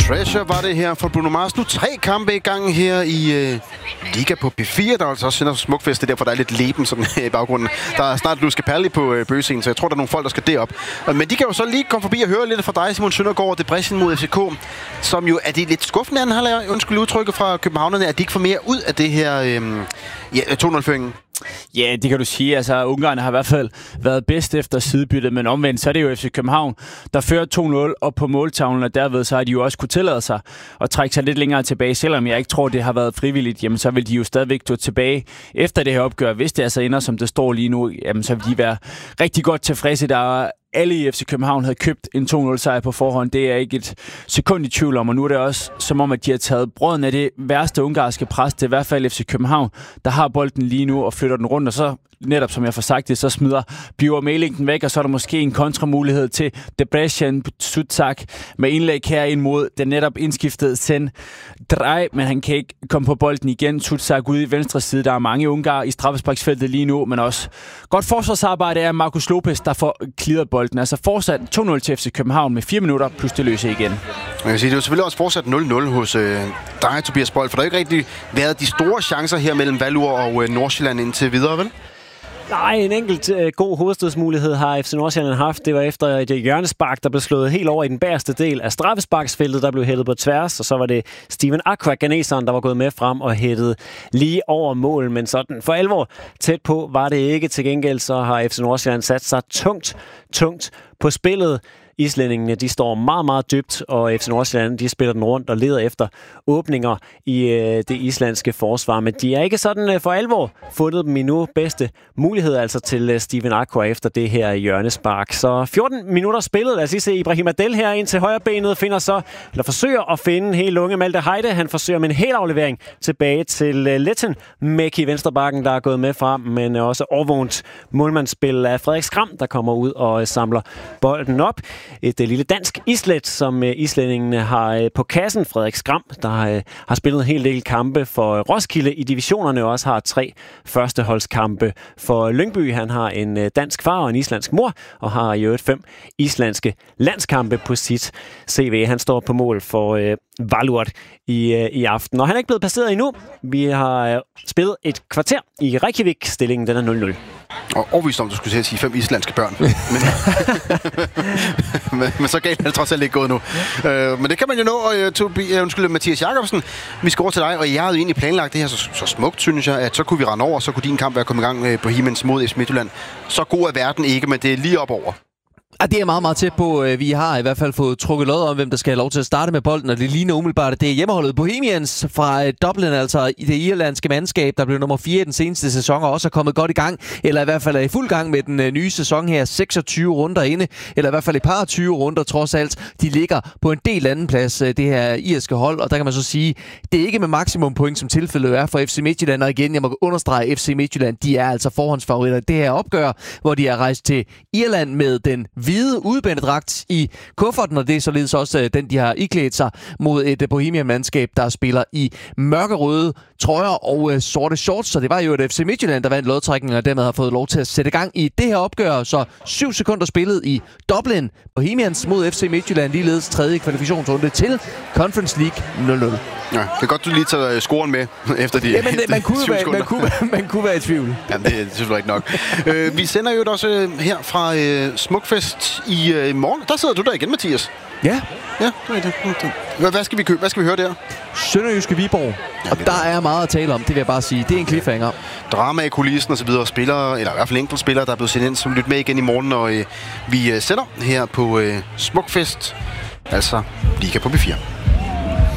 Treasure var det her for Bruno Mars. Nu 3 kampe i gang her i Liga på P4. Der er altså også Smukfest, det er derfor, der er lidt leben sådan, i baggrunden. Der er snart Luis Capaldi på bøgescenen, så jeg tror, der er nogle folk, der skal derop. Men de kan jo så lige komme forbi og høre lidt fra dig, Simon Søndergaard, Debrecen mod FCK, som jo er det lidt skuffende, han har undskyld udtrykket fra københavnerne, at de ikke får mere ud af det her 2-0-føringen. Ja, det kan du sige. Altså, Ungarn har i hvert fald været bedst efter sidebyttet, men omvendt, så er det jo FC København, der fører 2-0 op på måltavlen, og derved så har de jo også kunne tillade sig at trække sig lidt længere tilbage. Selvom jeg ikke tror, det har været frivilligt, jamen så vil de jo stadigvæk gå tilbage efter det her opgør. Hvis det altså ender, som det står lige nu, jamen så vil de være rigtig godt tilfredse. Der er alle i FC København havde købt en 2-0-sejr på forhånd. Det er jeg ikke et sekund i tvivl om, og nu er det også som om, at de har taget brøden af det værste ungarske pres. Det er i hvert fald FC København, der har bolden lige nu og flytter den rundt, og så netop som jeg får sagt det, så smider Bjørn Mæling den væk, og så er der måske en kontramulighed til Debrecen Sutzak med indlæg her ind mod den netop indskiftede Sen Drej, men han kan ikke komme på bolden igen. Sutzak ude i venstre side. Der er mange ungarer i straffesparksfeltet lige nu, men også godt forsvarsarbejde er Marcus Lopez, der får clearet bolden. Altså fortsat 2-0 til FC København med 4 minutter plus det løse igen. Jeg kan sige, det er jo selvfølgelig også fortsat 0-0 hos dig, Tobias Bold, for der har ikke rigtig været de store chancer her mellem Valur og Nordsjælland indtil videre, vel? Nej, en enkelt god hovedstødsmulighed har FC Nordsjælland haft. Det var efter et hjørnespark, der blev slået helt over i den bagerste del af straffesparksfeltet, der blev hættet på tværs, og så var det Steven Aqua, ghaneseren, der var gået med frem og hættet lige over mål, men sådan for alvor tæt på var det ikke. Til gengæld så har FC Nordsjælland sat sig tungt på spillet. Islændingene, de står meget, meget dybt, og FC Nordsjælland, de spiller den rundt og leder efter åbninger i det islandske forsvar. Men de er ikke sådan for alvor fundet dem endnu. Bedste mulighed altså til Steven Aqua efter det her hjørnespark. Så 14 minutter spillet. Lad os lige se Ibrahim Adel her ind til højre benet. Forsøger at finde helt unge Malte Heide. Han forsøger med en hel aflevering tilbage til Letten Mæk i venstrebakken, der er gået med frem, men også overvågent målmandsspil af Frederik Skram, der kommer ud og samler bolden op. Et lille dansk islet, som islændingene har på kassen. Frederik Skram, der har spillet en hel del kampe for Roskilde i divisionerne, og også har 3 førsteholdskampe for Lyngby. Han har en dansk far og en islandsk mor, og har i øvrigt 5 islandske landskampe på sit CV. Han står på mål for Valur i aften. Og han er ikke blevet passeret endnu. Vi har spillet et kvarter i Reykjavik. Stillingen den er 0-0. Og overvist om, du skulle sige 5 islandske børn. men så galt er det trods alt ikke gået nu. Men det kan man jo nå. Mathias Jakobsen, vi skal over til dig, og jeg havde jo egentlig planlagt det her så smukt, synes jeg, at så kunne vi rende over, så kunne din kamp være kommet i gang på Himens mod FC Midtjylland. Så god er verden ikke, men det er lige op over. Ja, det er meget, meget tæt på. Vi har i hvert fald fået trukket lod om, hvem der skal have lov til at starte med bolden, og det ligner umiddelbart, det er hjemmeholdet Bohemians fra Dublin, altså i det irlandske mandskab, der blev nummer 4 i den seneste sæson, og også er kommet godt i gang, eller i hvert fald er i fuld gang med den nye sæson her. 26 runder inde, eller i hvert fald et par 20 runder trods alt. De ligger på en del anden plads, det her irske hold, og der kan man så sige, det er ikke med maksimum point, som tilfældet er for FC Midtjylland, og igen, jeg må understrege, FC Midtjylland, de er altså forhåndsfavoritter. Det her opgør, hvor de er rejst til Irland med den hvide udbanedragt i kufferten, og det er således også den, de har iklædt sig mod et Bohemian-mandskab, der spiller i mørkerøde trøjer og sorte shorts. Så det var jo et FC Midtjylland, der vandt lodtrækningen, og dermed har fået lov til at sætte gang i det her opgør. Så 7 sekunder spillet i Dublin. Bohemians mod FC Midtjylland, ligeledes 3. kvalifikationsrunde til Conference League 0-0. Ja, det er godt, du lige tager scoren med efter de man kunne være i tvivl. Jamen, det er selvfølgelig ikke nok. Vi sender jo også her fra Smukfest i morgen. Der sidder du der igen, Mathias. Ja. Ja, det er det. Hvad skal vi købe? Hvad skal vi høre der? Sønderjyske Viborg. Og der er meget at tale om, det vil jeg bare sige. Det er en cliffhanger. Drama i kulissen og så videre. Spillere, eller i hvert fald enkelte spillere, der er blevet sendt ind, som lytter med igen i morgen. Og vi sender her på Smukfest. Altså Liga på B4.